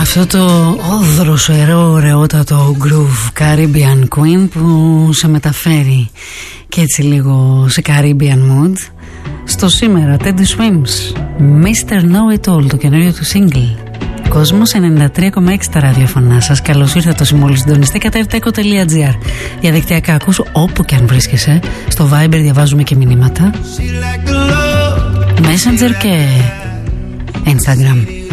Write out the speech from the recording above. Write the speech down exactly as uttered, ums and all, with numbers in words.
Αυτό το όδροσερό ωραιότατο groove Caribbean Queen που σε μεταφέρει και έτσι λίγο σε Caribbean mood στο σήμερα Teddy Swims μίστερ Know It All, το καινούριο του single. Κόσμος ενενήντα τρία κόμμα έξι τα ραδιοφωνά σας. Καλώς ήρθατε όσοι μόλις συντονιστήκατε. fteko τελεία gr. Διαδικτυακά ακούς όπου και αν βρίσκεσαι. Στο Viber διαβάζουμε και μηνύματα, Messenger και Instagram.